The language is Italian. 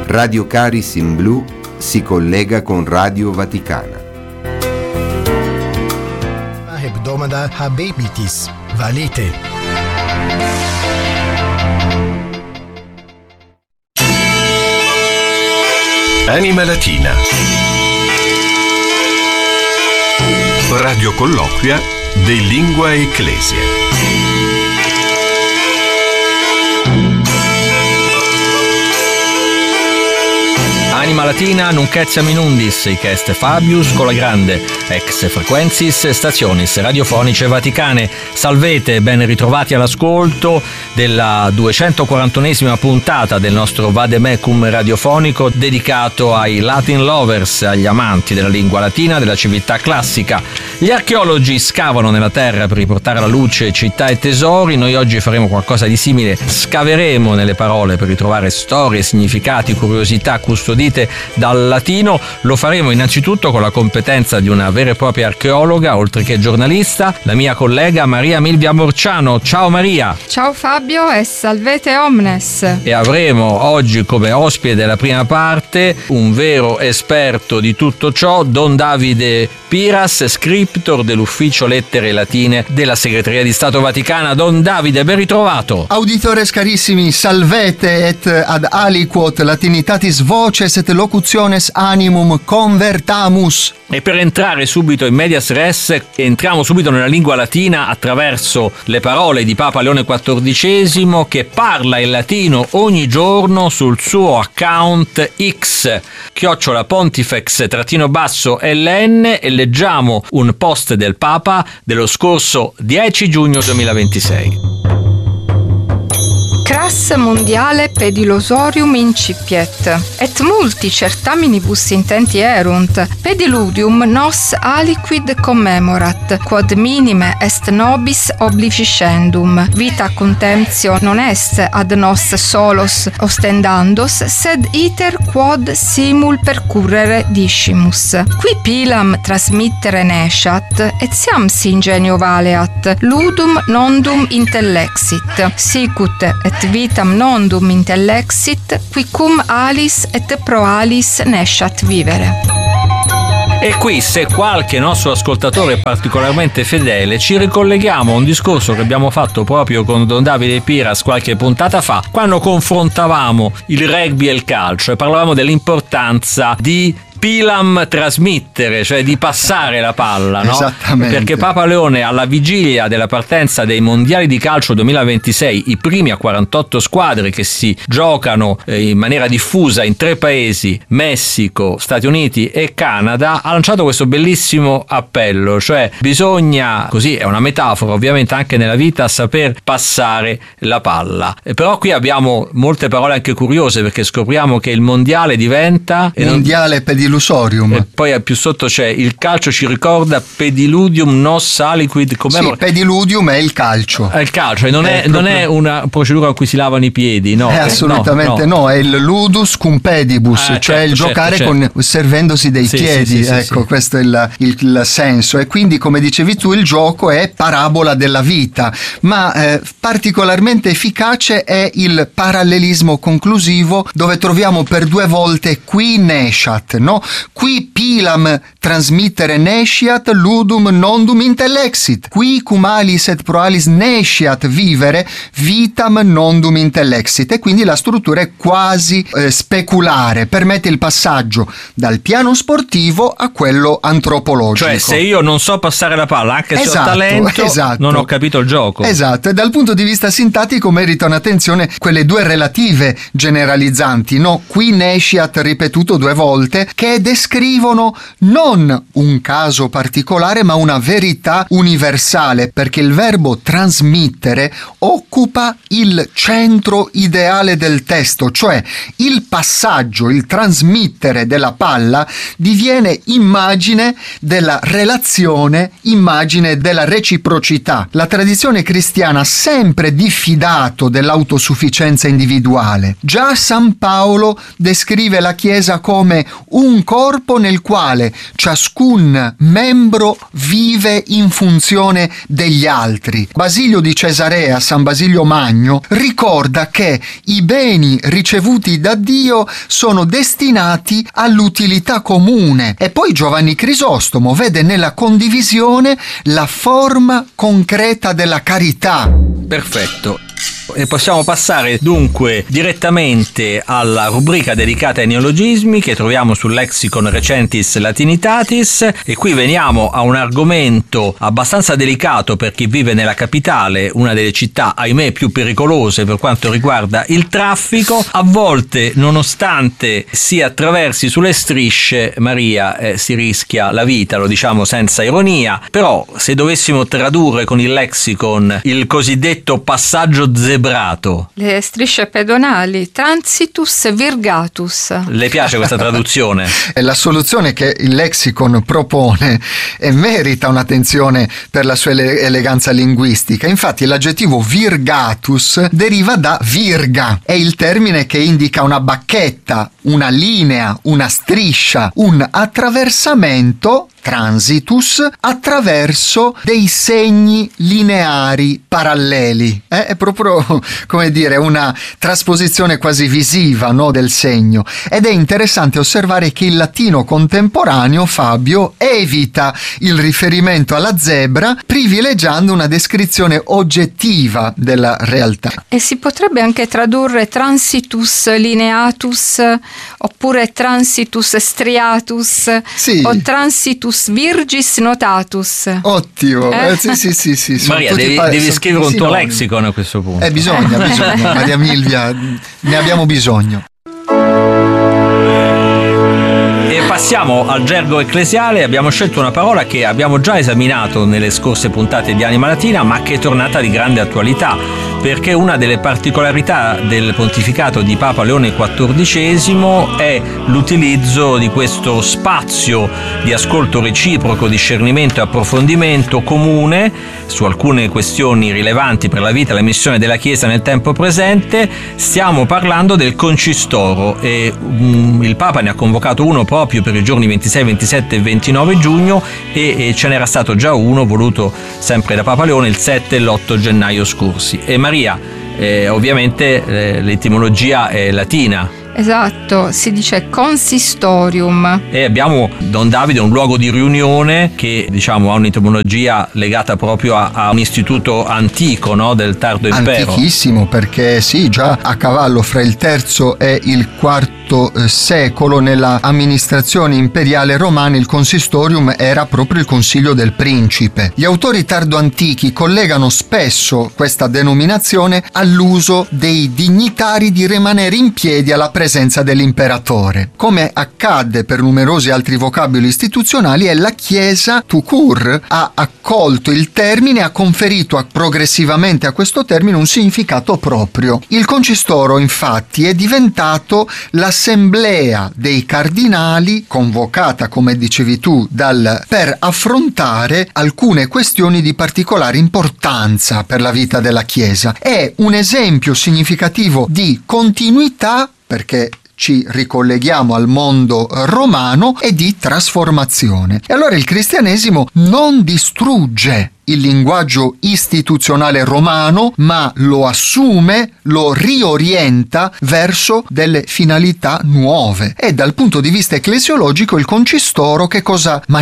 Radio Caris in Blu si collega con Radio Vaticana. Hebdomada Habebitis, Valete. Anima Latina. Radio colloquia de Lingua Ecclesia. Anima Latina, nunc etiam in undis, hic est Fabius con la grande, ex frequentis stationis radiofonice Vaticane. Salvete, ben ritrovati all'ascolto della 241esima puntata del nostro Vademecum radiofonico dedicato ai Latin lovers, agli amanti della lingua latina, della civiltà classica. Gli archeologi scavano nella terra per riportare alla luce città e tesori, noi oggi faremo qualcosa di simile, scaveremo nelle parole per ritrovare storie, significati, curiosità custodite dal latino. Lo faremo innanzitutto con la competenza di una vera e propria archeologa, oltre che giornalista, la mia collega Maria Milvia Morciano. Ciao Maria! Ciao Fabio e salvete omnes! E avremo oggi come ospite della prima parte un vero esperto di tutto ciò, Don Davide Piras, scriptor dell'Ufficio Lettere Latine della Segreteria di Stato Vaticana. Don Davide, ben ritrovato! Auditores carissimi, salvete et ad aliquot latinitatis voces et locutiones animum convertamus. E per entrare subito in medias res, entriamo subito nella lingua latina attraverso le parole di Papa Leone XIV, che parla il latino ogni giorno sul suo account X, @pontifex_LN, e leggiamo un post del Papa dello scorso 10 giugno 2026. Cras mondiale pedilosorium incipiet, et multi certaminibus intenti erunt, pediludium nos aliquid commemorat, quod minime est nobis obliviscendum, vita contemptio non est ad nos solos ostendandos, sed iter quod simul percurrere discimus. Qui pilam trasmittere nesciat, et siam si ingenio valeat, ludum nondum intellexit, sicut et vitam nondum intellexit, qui cum alis et pro alis nesciat vivere. E qui, se qualche nostro ascoltatore è particolarmente fedele, ci ricolleghiamo a un discorso che abbiamo fatto proprio con Don Davide Piras qualche puntata fa, quando confrontavamo il rugby e il calcio e parlavamo dell'importanza di pilam trasmittere, cioè di passare la palla, no? Esattamente. Perché Papa Leone, alla vigilia della partenza dei mondiali di calcio 2026, i primi a 48 squadre che si giocano in maniera diffusa in 3 paesi, Messico, Stati Uniti e Canada, ha lanciato questo bellissimo appello, cioè bisogna, così è una metafora ovviamente anche nella vita, saper passare la palla. Però qui abbiamo molte parole anche curiose, perché scopriamo che il mondiale diventa mondiale pedilusorium. E poi più sotto c'è il calcio ci ricorda pediludium nos aliquid commemorat. Sì, pediludium è il calcio. È il calcio, e non è una procedura in cui si lavano i piedi, no? Assolutamente no, è il ludus cum pedibus, cioè il giocare servendosi dei piedi, ecco, questo è il senso. E quindi, come dicevi tu, il gioco è parabola della vita, ma particolarmente efficace è il parallelismo conclusivo, dove troviamo per 2 volte qui nesciat, no? Qui pilam transmittere nesciat, ludum nondum intellexit. Qui cum alis et pro alis nesciat vivere, vitam nondum intellexit. E quindi la struttura è quasi speculare, permette il passaggio dal piano sportivo a quello antropologico. Cioè, se io non so passare la palla, anche se ho talento, non ho capito il gioco. Esatto, e dal punto di vista sintattico meritano attenzione quelle 2 relative generalizzanti, no? Qui nesciat ripetuto 2 volte, che descrivono non un caso particolare ma una verità universale, perché il verbo trasmettere occupa il centro ideale del testo, cioè il passaggio, il trasmettere della palla diviene immagine della relazione, immagine della reciprocità. La tradizione cristiana ha sempre diffidato dell'autosufficienza individuale. Già San Paolo descrive la Chiesa come un un corpo nel quale ciascun membro vive in funzione degli altri. Basilio di Cesarea, San Basilio Magno, ricorda che i beni ricevuti da Dio sono destinati all'utilità comune, e poi Giovanni Crisostomo vede nella condivisione la forma concreta della carità. Perfetto. E possiamo passare dunque direttamente alla rubrica dedicata ai neologismi che troviamo sul Lexicon Recentis Latinitatis, e qui veniamo a un argomento abbastanza delicato per chi vive nella capitale, una delle città ahimè più pericolose per quanto riguarda il traffico. A volte, nonostante si attraversi sulle strisce, Maria, si rischia la vita, lo diciamo senza ironia, però se dovessimo tradurre con il lexicon il cosiddetto passaggio zebrato, le strisce pedonali, transitus virgatus. Le piace questa traduzione? È la soluzione che il lexicon propone e merita un'attenzione per la sua eleganza linguistica. Infatti l'aggettivo virgatus deriva da virga, è il termine che indica una bacchetta, una linea, una striscia, un attraversamento, transitus, attraverso dei segni lineari paralleli. È proprio, come dire, una trasposizione quasi visiva, no, del segno. Ed è interessante osservare che il latino contemporaneo, Fabio, evita il riferimento alla zebra, privilegiando una descrizione oggettiva della realtà. E si potrebbe anche tradurre transitus lineatus, oppure transitus striatus, sì, o transitus virgis notatus. Ottimo, sì. Maria, devi scrivere un tuo lexicon a questo punto. Bisogna, Maria Milvia, ne abbiamo bisogno. Passiamo al gergo ecclesiale. Abbiamo scelto una parola che abbiamo già esaminato nelle scorse puntate di Anima Latina, ma che è tornata di grande attualità, perché una delle particolarità del pontificato di Papa Leone XIV è l'utilizzo di questo spazio di ascolto reciproco, discernimento e approfondimento comune su alcune questioni rilevanti per la vita e la missione della Chiesa nel tempo presente. Stiamo parlando del concistoro e il Papa ne ha convocato uno proprio per i giorni 26, 27 e 29 giugno e ce n'era stato già uno voluto sempre da Papa Leone il 7 e l'8 gennaio scorsi. E Maria, ovviamente l'etimologia è latina. Esatto, si dice consistorium. E abbiamo Don Davide, un luogo di riunione che diciamo ha un'etimologia legata proprio a un istituto antico, no? Del tardo impero. Antichissimo, perché sì, già a cavallo fra il III e il IV secolo nella amministrazione imperiale romana il consistorium era proprio il consiglio del principe. Gli autori tardo-antichi collegano spesso questa denominazione all'uso dei dignitari di rimanere in piedi alla presenza dell'imperatore. Come accadde per numerosi altri vocaboli istituzionali, è la Chiesa tout court ha accolto il termine e ha conferito progressivamente a questo termine un significato proprio. Il concistoro, infatti, è diventato l'assemblea dei cardinali convocata, come dicevi tu, per affrontare alcune questioni di particolare importanza per la vita della Chiesa. È un esempio significativo di continuità, perché ci ricolleghiamo al mondo romano, e di trasformazione. E allora il cristianesimo non distrugge il linguaggio istituzionale romano, ma lo assume, lo riorienta verso delle finalità nuove. E dal punto di vista ecclesiologico il concistoro che cosa